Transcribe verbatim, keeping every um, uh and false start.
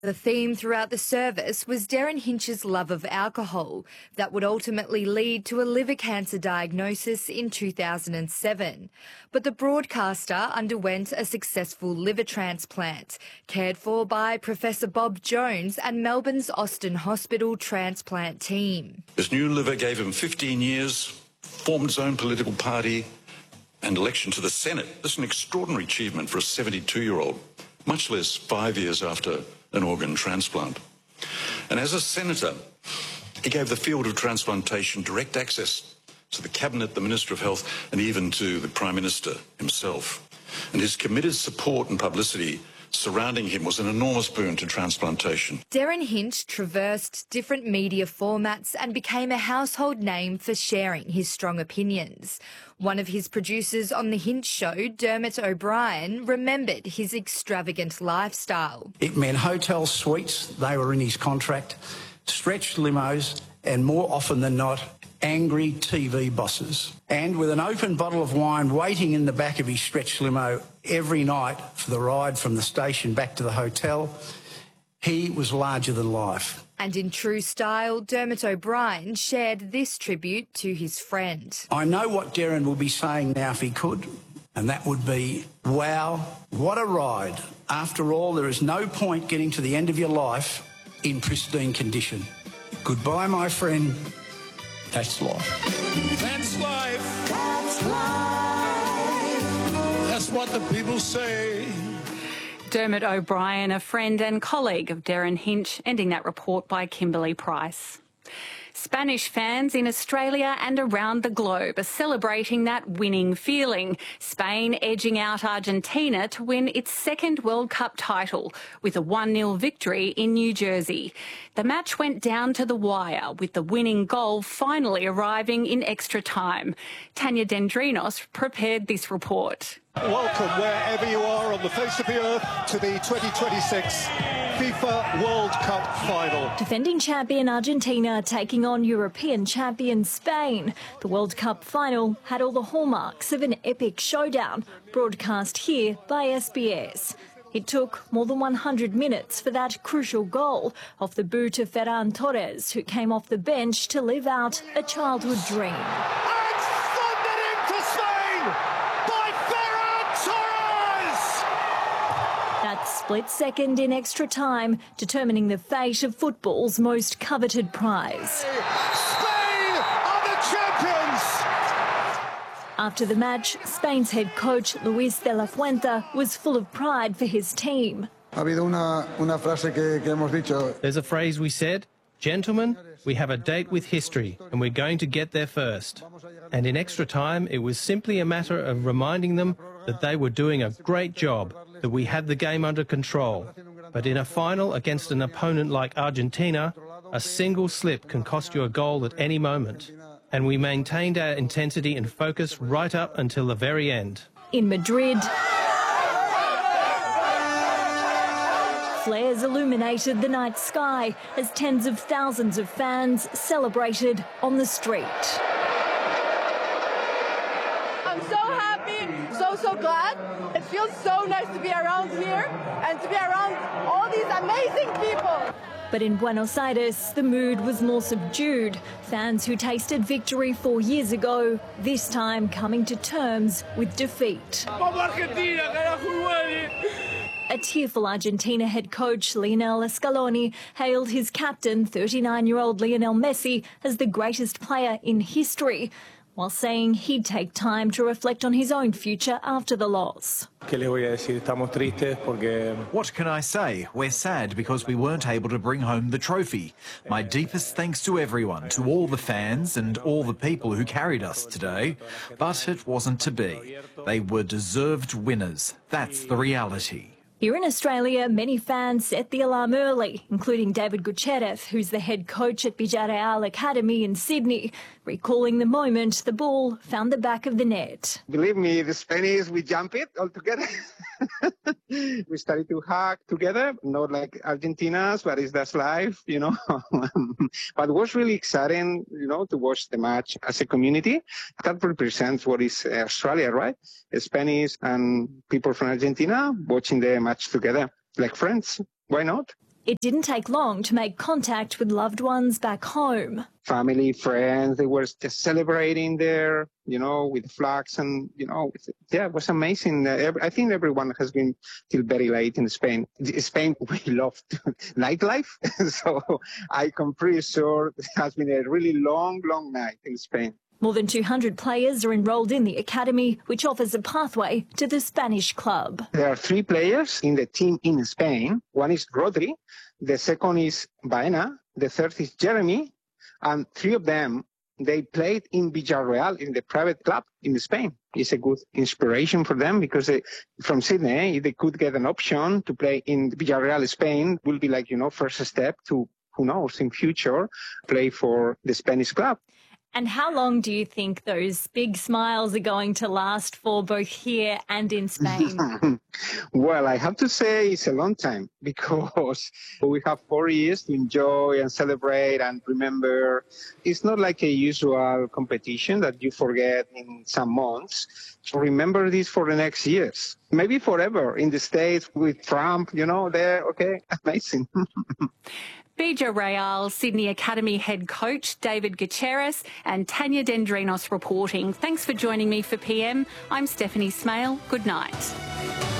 The theme throughout the service was Derryn Hinch's love of alcohol that would ultimately lead to a liver cancer diagnosis in two thousand seven. But the broadcaster underwent a successful liver transplant, cared for by Professor Bob Jones and Melbourne's Austin Hospital transplant team. His new liver gave him fifteen years, formed his own political party and election to the Senate. This is an extraordinary achievement for a seventy-two-year-old, much less five years after an organ transplant. And as a senator, he gave the field of transplantation direct access to the Cabinet, the Minister of Health, and even to the Prime Minister himself. And his committed support and publicity surrounding him was an enormous boon to transplantation. Derryn Hinch traversed different media formats and became a household name for sharing his strong opinions. One of his producers on The Hinch Show, Dermot O'Brien, remembered his extravagant lifestyle. It meant hotel suites, they were in his contract, stretched limos, and more often than not, angry T V bosses. And with an open bottle of wine waiting in the back of his stretch limo every night for the ride from the station back to the hotel, he was larger than life. And in true style, Dermot O'Brien shared this tribute to his friend. I know what Derryn will be saying now if he could, and that would be, wow, what a ride. After all, there is no point getting to the end of your life in pristine condition. Goodbye, my friend. That's life. That's life. That's life. That's what the people say. Dermot O'Brien, a friend and colleague of Derryn Hinch, ending that report by Kimberly Price. Spanish fans in Australia and around the globe are celebrating that winning feeling. Spain edging out Argentina to win its second World Cup title with a one nil victory in New Jersey. The match went down to the wire, with the winning goal finally arriving in extra time. Tanya Dendrinos prepared this report. Welcome wherever you are on the face of the earth to the twenty twenty-six FIFA World Cup final. Defending champion Argentina taking on European champion Spain. The World Cup final had all the hallmarks of an epic showdown, broadcast here by S B S. It took more than one hundred minutes for that crucial goal off the boot of Ferran Torres, who came off the bench to live out a childhood dream. And thundered into Spain by Ferran Torres! That split second in extra time, determining the fate of football's most coveted prize. Spain are the champions! After the match, Spain's head coach Luis de la Fuente was full of pride for his team. There's a phrase we said, gentlemen, we have a date with history and we're going to get there first. And in extra time, it was simply a matter of reminding them that they were doing a great job, that we had the game under control. But in a final against an opponent like Argentina, a single slip can cost you a goal at any moment. And we maintained our intensity and focus right up until the very end. In Madrid, flares illuminated the night sky as tens of thousands of fans celebrated on the street. I'm so happy, so, so glad. It feels so nice to be around here and to be around all these amazing people. But in Buenos Aires, the mood was more subdued. Fans who tasted victory four years ago, this time coming to terms with defeat. A tearful Argentina head coach Lionel Scaloni hailed his captain, thirty-nine-year-old Lionel Messi, as the greatest player in history, while saying he'd take time to reflect on his own future after the loss. What can I say? We're sad because we weren't able to bring home the trophy. My deepest thanks to everyone, to all the fans and all the people who carried us today. But it wasn't to be. They were deserved winners. That's the reality. Here in Australia, many fans set the alarm early, including David Gutierrez, who's the head coach at Villarreal Academy in Sydney, recalling the moment the ball found the back of the net. Believe me, the Spanish, we jump it all together. We started to hug together, not like Argentina's, but it's that's life, you know. But it was really exciting, you know, to watch the match as a community. That represents what is Australia, right? Spanish and people from Argentina watching the match together, like friends. Why not? It didn't take long to make contact with loved ones back home. Family, friends, they were just celebrating there, you know, with flags and, you know, yeah, it was amazing. Uh, I think everyone has been till very late in Spain. Spain, we love nightlife, so I'm pretty sure it has been a really long, long night in Spain. More than two hundred players are enrolled in the academy, which offers a pathway to the Spanish club. There are three players in the team in Spain. One is Rodri, the second is Baena, the third is Jeremy, and three of them, they played in Villarreal, in the private club in Spain. It's a good inspiration for them because they, from Sydney, if they could get an option to play in Villarreal, Spain, will be like, you know, first step to, who knows, in future, play for the Spanish club. And how long do you think those big smiles are going to last for, both here and in Spain? Well, I have to say it's a long time because we have four years to enjoy and celebrate and remember. It's not like a usual competition that you forget in some months. So remember this for the next years, maybe forever in the States with Trump, you know, there. Okay, amazing. Villarreal Sydney Academy head coach David Gutierrez and Tanya Dendrinos reporting. Thanks for joining me for P M. I'm Stephanie Smale. Good night.